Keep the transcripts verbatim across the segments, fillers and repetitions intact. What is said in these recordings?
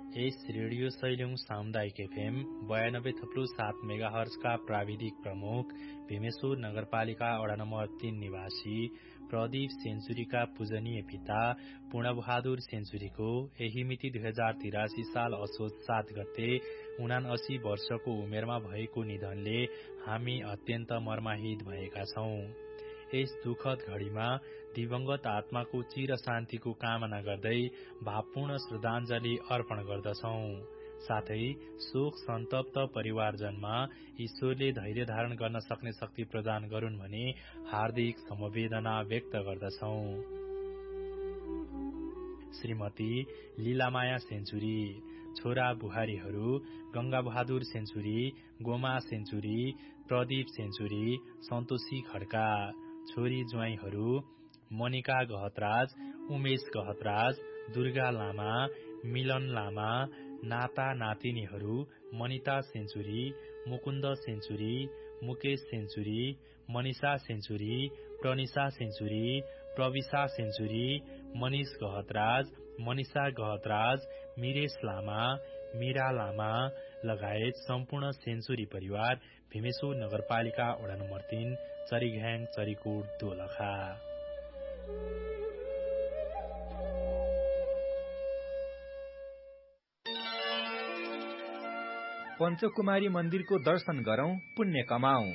यस radio Sailung सामुदायिक FM बयानब्बे थप्लु सात मेगाहर्जका प्राविधिक प्रमुख भीमेश्वर नगरपालिका वडा नम्बर तीन निवासी प्रदीप सेन्चुरीका पूजनीय पिता पूर्णबहादुर सेन्चुरीको यही मिति दुई हजार तिरासी साल असोज सात गते उनासी वर्षको उमेरमा भएको निधनले हामी अत्यन्त मर्माहित भएका छौं। यस दुखद घड़ीमा दिवंगत आत्माको चिर शान्तिको कामना गर्दै भावपूर्ण श्रद्धाञ्जली अर्पण गर्दछौं। साथै शोक सन्तप्त परिवारजनमा ईश्वरले धैर्य धारण गर्न सक्ने शक्ति प्रदान गरून् भनी हार्दिक समवेदना व्यक्त गर्दछौं। श्रीमती लीलामाया सेन्चुरी, छोरा बुहारीहरू Ganga Bahadur century, Goma century, Pradeep century, सन्तोषी खड्का, छोरी ज्वाइँहरू मनिका गहतराज, उमेश गहतराज, दुर्गा लामा, मिलन लामा, नाता नातिनीहरू Manita century, Mukund century, Mukesh century, Manisha century, Pranisha century, Prabisha century, Manish Gahatraj, Manisha Gahatraj, मिरेश लामा, मीरा लामा लगायत सम्पूर्ण सेन्चुरी परिवार भीमेश्वर नगरपालिका वडा नम्बर तीन चरीघ्याङ चरीकोट दोलखा। पञ्चकुमारी मन्दिरको दर्शन गरौं, पुण्य कमाऊ।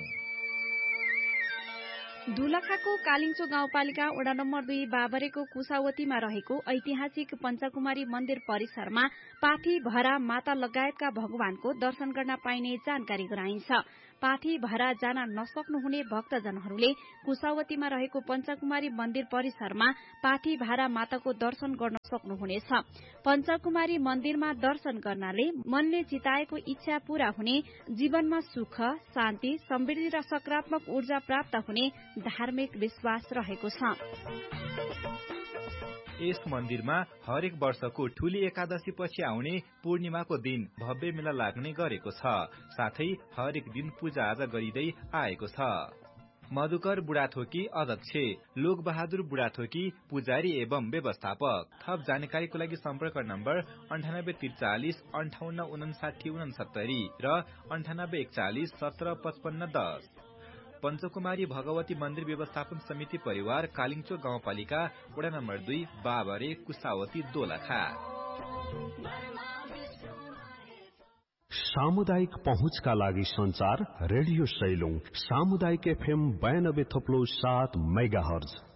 दोलखाको कालिङचो गाउँपालिका वडा नम्बर दुई बाबरेको कुसावतीमा रहेको ऐतिहासिक पञ्चकुमारी मन्दिर परिसरमा पाठी भरा माता लगायतका भगवानको दर्शन गर्न पाइने जानकारी गराइन्छ। पाठी भरा जान नसक्नुहुने भक्तजनहरूले कुसावतीमा रहेको पञ्चकुमारी मन्दिर परिसरमा पाठी भारा माताको दर्शन गर्न सक्नुहुनेछ। पञ्चकुमारी मन्दिरमा दर्शन गर्नाले मनले चिताएको इच्छा पूरा हुने, जीवनमा सुख, शान्ति, समृद्धि र सकारात्मक ऊर्जा प्राप्त हुने धार्मिक विश्वास रहेको छ। यस मन्दिरमा हरेक वर्षको ठूली एकादशी पछि आउने पूर्णिमाको दिन भव्य मेला लाग्ने गरेको छ। साथै हरेक दिन पूजा आजा गरिँदै आएको छ। मधुकर बुढाथोकी अध्यक्ष, लोक बहादुर बुढाथोकी पुजारी एवं व्यवस्थापक। थप जानकारीको लागि सम्पर्क नम्बर अन्ठानब्बे त्रिचालिस अन्ठाउन्न उनासाठी उनसत्तरी र अन्ठानब्बे एकचालिस सत्र पचपन्न दस। पञ्चकुमारी भगवती मन्दिर व्यवस्थापन समिति परिवार कालिङचो गाउँपालिका वडा नम्बर दुई बाबरे कुसावती दोलखा। सामुदायिक पहुँचका लागि संचार रेडियो सैलुङ सामुदायिक एफएम बयानब्बे थप्लो सात मेगाहर्ज।